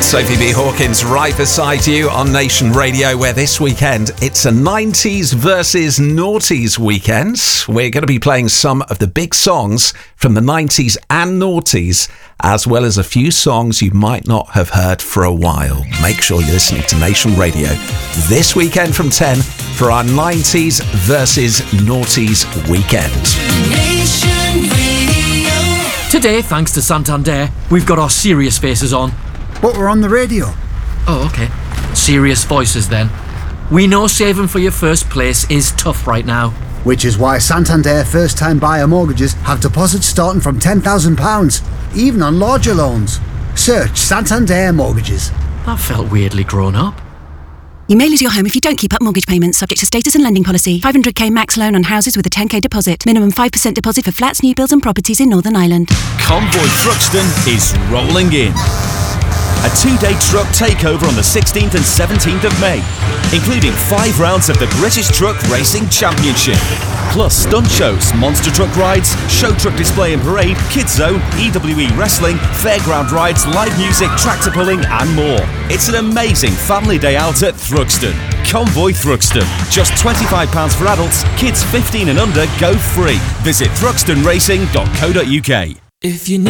Sophie B. Hawkins right beside you on Nation Radio, where this weekend it's a 90s versus noughties weekend. We're going to be playing some of the big songs from the 90s and noughties, as well as a few songs you might not have heard for a while. Make sure you're listening to Nation Radio this weekend from 10 for our 90s versus noughties weekend. Nation Radio. Today, thanks to Santander, we've got our serious faces on. But we're on the radio. Oh, okay. Serious voices then. We know saving for your first place is tough right now. Which is why Santander first-time buyer mortgages have deposits starting from £10,000, even on larger loans. Search Santander Mortgages. That felt weirdly grown up. You may lose your home if you don't keep up mortgage payments, subject to status and lending policy. 500k max loan on houses with a 10k deposit. Minimum 5% deposit for flats, new builds and properties in Northern Ireland. Convoy Thruxton is rolling in. A 2-day truck takeover on the 16th and 17th of May, including 5 rounds of the British Truck Racing Championship, plus stunt shows, monster truck rides, show truck display and parade, kids zone, EWE wrestling, fairground rides, live music, tractor pulling and more. It's an amazing family day out at Thruxton. Convoy Thruxton. Just £25 for adults, kids 15 and under go free. Visit thruxtonracing.co.uk. If you